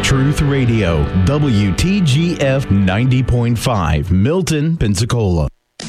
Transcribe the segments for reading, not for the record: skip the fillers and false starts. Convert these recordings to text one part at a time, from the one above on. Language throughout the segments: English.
Truth Radio, WTGF 90.5, Milton, Pensacola.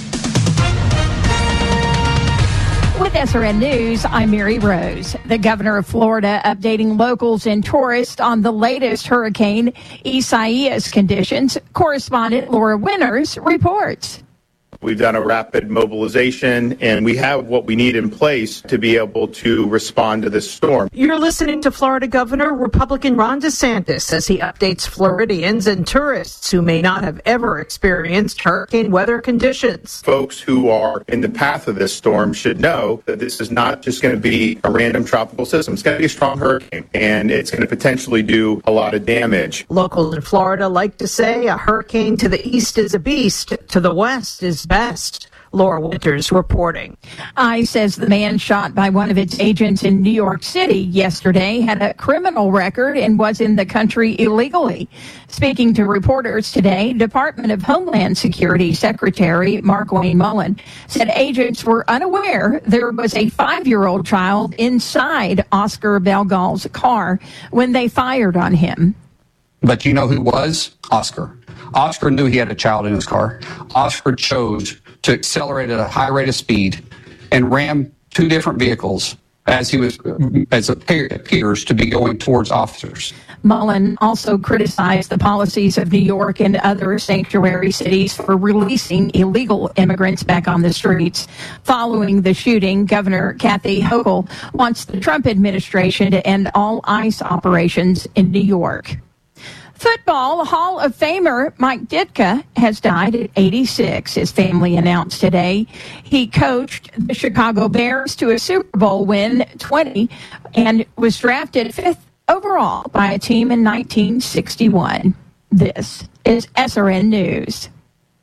With SRN News, I'm Mary Rose. The governor of Florida updating locals and tourists on the latest Hurricane Isaias conditions. Correspondent Laura Winters reports. We've done a rapid mobilization, and we have what we need in place to be able to respond to this storm. You're listening to Florida Governor Republican Ron DeSantis as he updates Floridians and tourists who may not have ever experienced hurricane weather conditions. Folks who are in the path of this storm should know that this is not just going to be a random tropical system. It's going to be a strong hurricane, and it's going to potentially do a lot of damage. Locals in Florida like to say a hurricane to the east is a beast, to the west is best. Laura Winters reporting. ICE says the man shot by one of its agents in New York City yesterday had a criminal record and was in the country illegally. Speaking to reporters today, Department of Homeland Security Secretary Markwayne Mullin said agents were unaware there was a 5-year-old child inside Oscar Belgal's car when they fired on him. But you know who was? Oscar. Oscar knew he had a child in his car. Oscar chose to accelerate at a high rate of speed and ram 2 different vehicles as it appears to be going towards officers. Mullin also criticized the policies of New York and other sanctuary cities for releasing illegal immigrants back on the streets. Following the shooting, Governor Kathy Hochul wants the Trump administration to end all ICE operations in New York. Football Hall of Famer Mike Ditka has died at 86, his family announced today. He coached the Chicago Bears to a Super Bowl win 20 and was drafted 5th overall by a team in 1961. This is SRN News.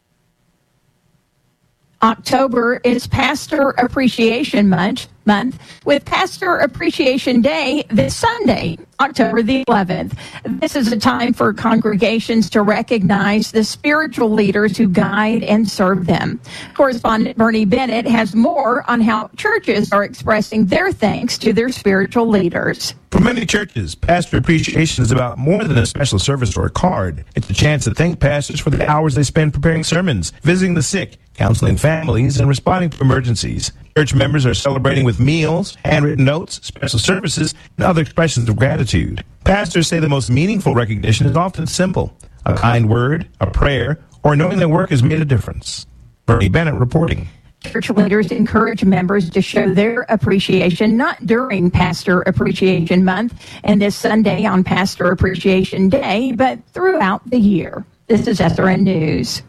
October is Pastor Appreciation Month, with Pastor Appreciation Day this Sunday, October the 11th. This is a time for congregations to recognize the spiritual leaders who guide and serve them. Correspondent Bernie Bennett has more on how churches are expressing their thanks to their spiritual leaders. For many churches, Pastor Appreciation is about more than a special service or a card. It's a chance to thank pastors for the hours they spend preparing sermons, visiting the sick, counseling families, and responding to emergencies. Church members are celebrating with meals, handwritten notes, special services, and other expressions of gratitude. Pastors say the most meaningful recognition is often simple: a kind word, a prayer, or knowing their work has made a difference. Bernie Bennett reporting. Church leaders encourage members to show their appreciation not during Pastor Appreciation Month and this Sunday on Pastor Appreciation Day, but throughout the year. This is SRN News.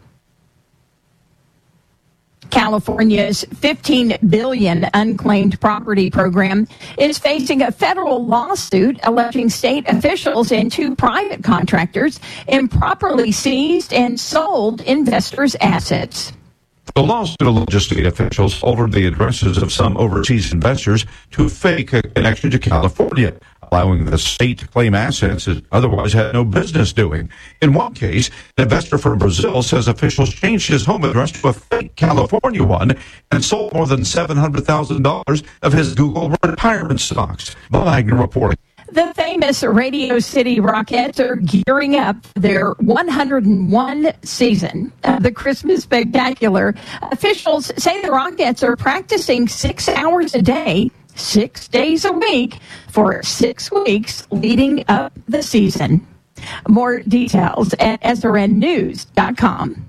California's $15 billion unclaimed property program is facing a federal lawsuit alleging state officials and 2 private contractors improperly seized and sold investors' assets. The lawsuit alleges state officials altered the addresses of some overseas investors to fake a connection to California, allowing the state to claim assets it otherwise had no business doing. In one case, an investor from Brazil says officials changed his home address to a fake California one and sold more than $700,000 of his Google retirement stocks. Bob Wagner reporting. The famous Radio City Rockettes are gearing up for their 101 season of the Christmas Spectacular. Officials say the Rockettes are practicing 6 hours a day, 6 days a week, for 6 weeks leading up the season. More details at srnnews.com.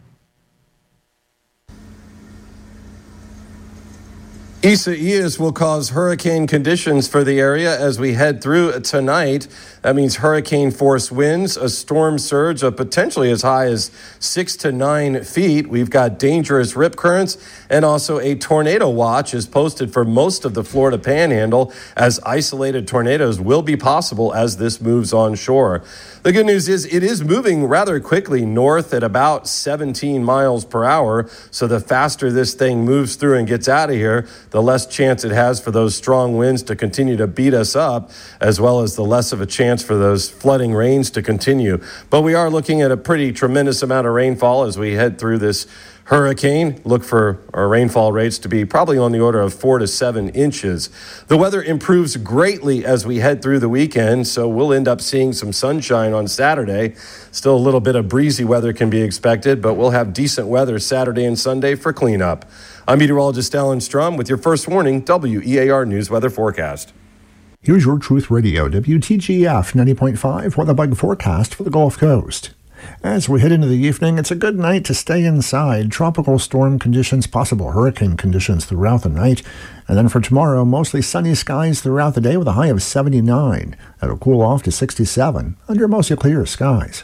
Isaias will cause hurricane conditions for the area as we head through tonight. That means hurricane force winds, a storm surge of potentially as high as 6 to 9 feet. We've got dangerous rip currents, and also a tornado watch is posted for most of the Florida Panhandle, as isolated tornadoes will be possible as this moves on shore. The good news is it is moving rather quickly north at about 17 miles per hour. So the faster this thing moves through and gets out of here, the less chance it has for those strong winds to continue to beat us up, as well as the less of a chance for those flooding rains to continue. But we are looking at a pretty tremendous amount of rainfall as we head through this hurricane. Look for our rainfall rates to be probably on the order of 4 to 7 inches. The weather improves greatly as we head through the weekend, so we'll end up seeing some sunshine on Saturday. Still a little bit of breezy weather can be expected, but we'll have decent weather Saturday and Sunday for cleanup. I'm meteorologist Alan Strum with your first warning WEAR News Weather Forecast. Here's your Truth Radio, WTGF 90.5 weather bug forecast for the Gulf Coast. As we head into the evening, it's a good night to stay inside. Tropical storm conditions, possible hurricane conditions throughout the night. And then for tomorrow, mostly sunny skies throughout the day with a high of 79. It'll cool off to 67 under mostly clear skies.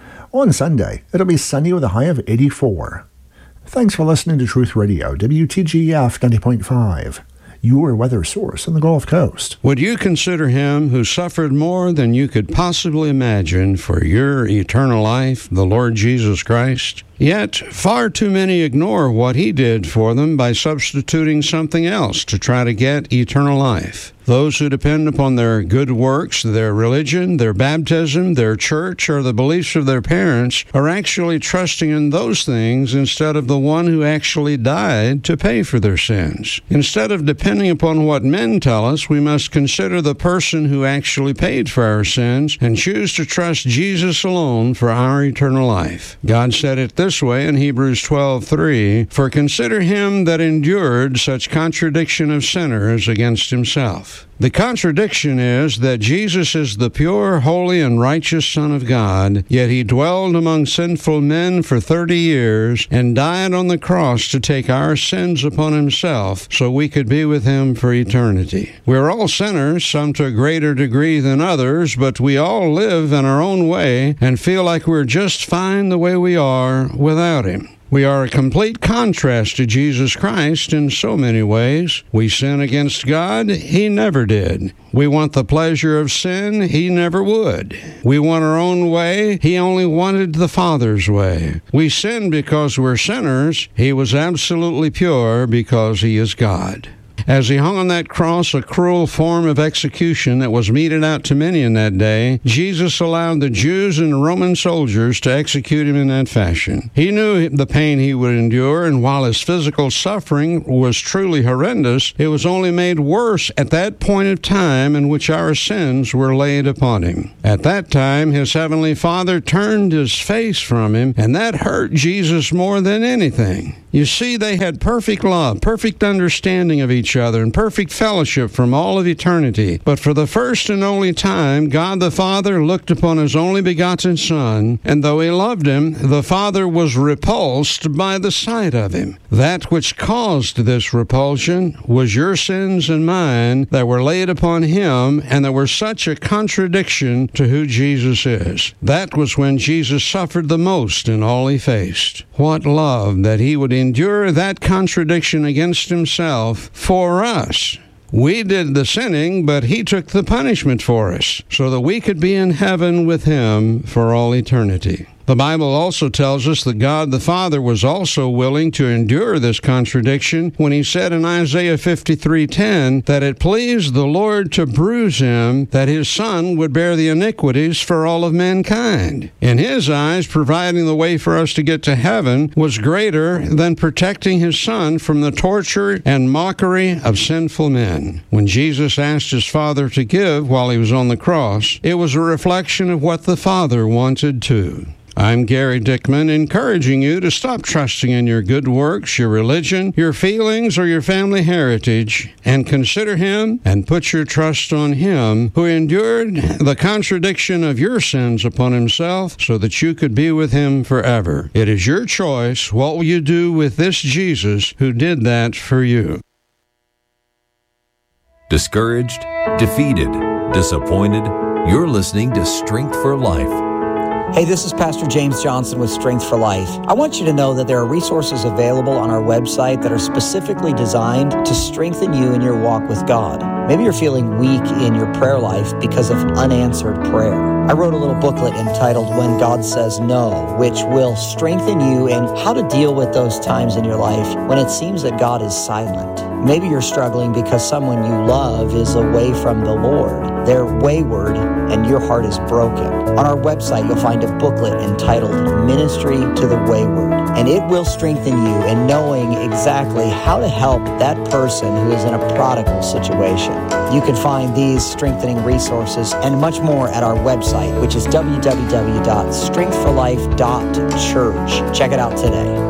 On Sunday, it'll be sunny with a high of 84. Thanks for listening to Truth Radio, WTGF 90.5. Your weather source on the Gulf Coast. Would you consider him who suffered more than you could possibly imagine for your eternal life, the Lord Jesus Christ? Yet, far too many ignore what he did for them by substituting something else to try to get eternal life. Those who depend upon their good works, their religion, their baptism, their church, or the beliefs of their parents are actually trusting in those things instead of the one who actually died to pay for their sins. Instead of depending upon what men tell us, we must consider the person who actually paid for our sins and choose to trust Jesus alone for our eternal life. God said it this way in Hebrews 12:3, "For consider him that endured such contradiction of sinners against himself." The contradiction is that Jesus is the pure, holy, and righteous Son of God, yet he dwelled among sinful men for 30 years and died on the cross to take our sins upon himself so we could be with him for eternity. We're all sinners, some to a greater degree than others, but we all live in our own way and feel like we're just fine the way we are without him. We are a complete contrast to Jesus Christ in so many ways. We sin against God, he never did. We want the pleasure of sin, he never would. We want our own way, he only wanted the Father's way. We sin because we're sinners, he was absolutely pure because he is God. As he hung on that cross, a cruel form of execution that was meted out to many in that day, Jesus allowed the Jews and Roman soldiers to execute him in that fashion. He knew the pain he would endure, and while his physical suffering was truly horrendous, it was only made worse at that point of time in which our sins were laid upon him. At that time, his heavenly Father turned his face from him, and that hurt Jesus more than anything. You see, they had perfect love, perfect understanding of each other, and perfect fellowship from all of eternity. But for the first and only time, God the Father looked upon his only begotten Son, and though he loved him, the Father was repulsed by the sight of him. That which caused this repulsion was your sins and mine that were laid upon him, and that were such a contradiction to who Jesus is. That was when Jesus suffered the most in all he faced. What love that he would endure that contradiction against himself for us. We did the sinning, but he took the punishment for us, so that we could be in heaven with him for all eternity. The Bible also tells us that God the Father was also willing to endure this contradiction when he said in Isaiah 53:10 that it pleased the Lord to bruise him, that his Son would bear the iniquities for all of mankind. In his eyes, providing the way for us to get to heaven was greater than protecting his Son from the torture and mockery of sinful men. When Jesus asked his Father to give while he was on the cross, it was a reflection of what the Father wanted too. I'm Gary Dickman, encouraging you to stop trusting in your good works, your religion, your feelings, or your family heritage, and consider him and put your trust on him who endured the contradiction of your sins upon himself so that you could be with him forever. It is your choice. What will you do with this Jesus who did that for you? Discouraged, defeated, disappointed? You're listening to Strength for Life. Hey, this is Pastor James Johnson with Strength for Life. I want you to know that there are resources available on our website that are specifically designed to strengthen you in your walk with God. Maybe you're feeling weak in your prayer life because of unanswered prayer. I wrote a little booklet entitled When God Says No, which will strengthen you in how to deal with those times in your life when it seems that God is silent. Maybe you're struggling because someone you love is away from the Lord. They're wayward and your heart is broken. On our website, you'll find a booklet entitled Ministry to the Wayward, and it will strengthen you in knowing exactly how to help that person who is in a prodigal situation. You can find these strengthening resources and much more at our website, which is www.strengthforlife.church. Check it out today.